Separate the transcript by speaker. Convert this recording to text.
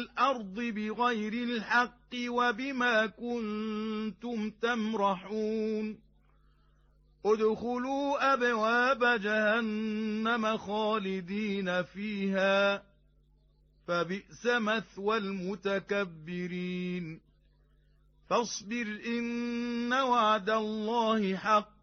Speaker 1: الأرض بغير الحق وبما كنتم تمرحون ادخلوا أبواب جهنم خالدين فيها فبئس مثوى المتكبرين فاصبر إن وعد الله حق